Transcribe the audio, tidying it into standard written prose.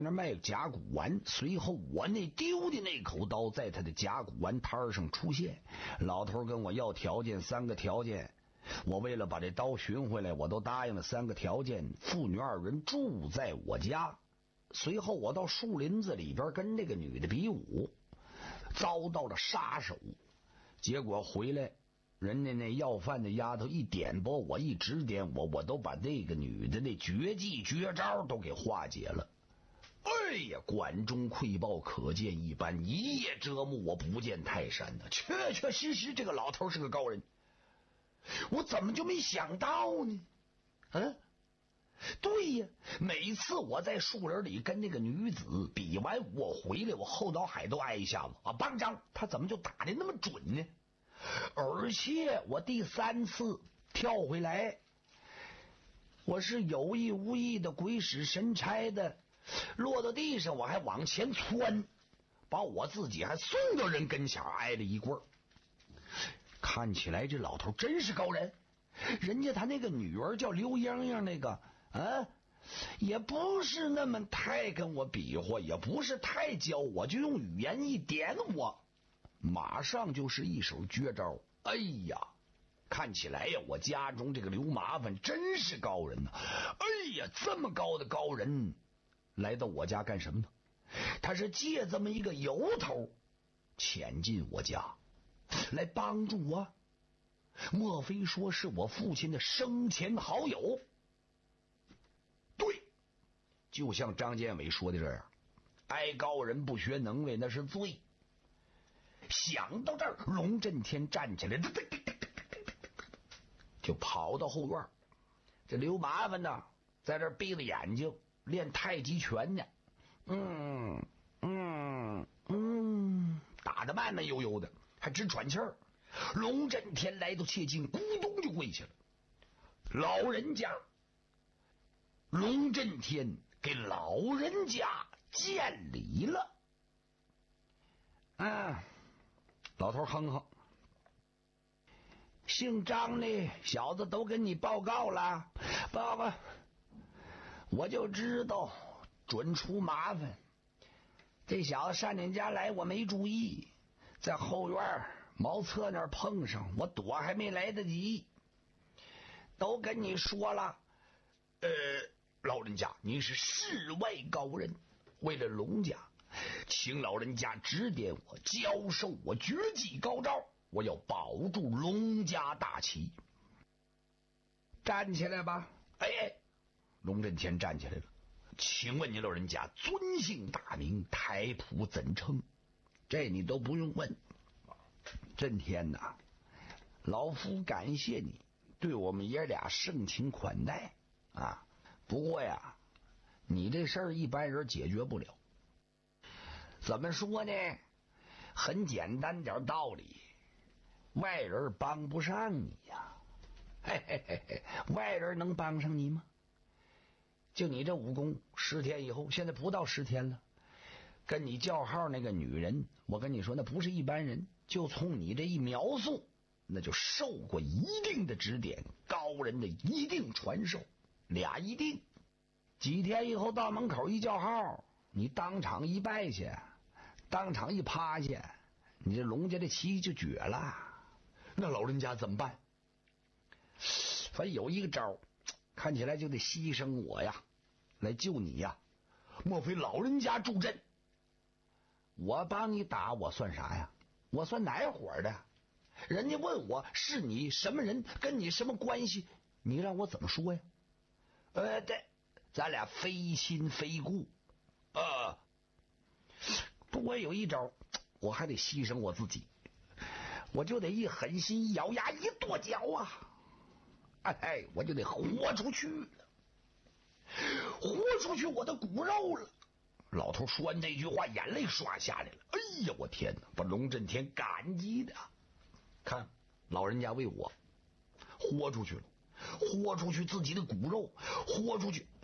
那卖甲骨丸，随后我那丢的那口刀在他的甲骨丸摊上出现。老头跟我要条件，3个条件。我为了把这刀寻回来，我都答应了3个条件。父女2人住在我家。随后我到树林子里边跟这个女的比武，遭到了杀手。结果回来，人家那要饭的丫头一点拨我，一指点我，我都把这个女的那绝技绝招都给化解了。哎呀，管中窥豹，可见一斑，一夜折木我不见泰山呢。确确实实这个老头是个高人，我怎么就没想到呢？对呀，每次我在树林里跟那个女子比完我回来，我后脑海都挨一下子啊！邦张，他怎么就打的那么准呢？而且我第3次跳回来，我是有意无意的鬼使神差的落到地上，我还往前窜，把我自己还送到人跟前挨了一棍。看起来这老头真是高人，人家他那个女儿叫刘英英，那个也不是那么太跟我比划，也不是太教我，就用语言一点我，马上就是一手绝招。哎呀，看起来呀，我家中这个刘麻烦真是高人呐！哎呀，这么高的高人来到我家干什么呢？他是借这么一个由头潜进我家来帮助我，莫非说是我父亲的生前好友？对，就像张建伟说的这样，挨高人不学能为那是罪。想到这儿，龙震天站起来就跑到后院。这刘麻烦呢，在这闭着眼睛练太极拳呢，打得慢慢悠悠的，还直喘气儿。龙震天来到切近，咕咚就跪下了。老人家，龙震天给老人家见礼了。老头哼哼，姓张的小子都跟你报告了。报告，我就知道准出麻烦。这小子上你家来，我没注意，在后院茅厕那儿碰上，我躲还没来得及。都跟你说了，老人家您是世外高人，为了龙家，请老人家指点我，教授我绝技高招，我要保住龙家大旗。站起来吧。龙震天站起来了。请问您老人家尊姓大名，台谱怎称？这你都不用问。震天呐，老夫感谢你对我们爷俩盛情款待啊！不过呀，你这事儿一般人解决不了。怎么说呢？很简单点道理，外人帮不上你呀。外人能帮上你吗？就你这武功，10天以后，现在不到10天了，跟你叫号那个女人，我跟你说，那不是一般人，就从你这一描述，那就受过一定的指点，高人的一定传授，俩一定。几天以后到门口一叫号，你当场一拜下，当场一趴下，你这龙家的旗就绝了。那老人家怎么办？反正有一个招，看起来就得牺牲我呀，来救你呀。莫非老人家助阵？我帮你打，我算啥呀？我算哪伙的？人家问我是你什么人，跟你什么关系，你让我怎么说呀？对，咱俩非亲非故。不过有一招，我还得牺牲我自己，我就得一狠心，一咬牙，一跺脚啊！我就得豁出去了，豁出去我的骨肉了。老头说完这句话，眼泪刷下来了。哎呀，我天哪！把龙震天感激的，看老人家为我豁出去了，豁出去自己的骨肉，豁出去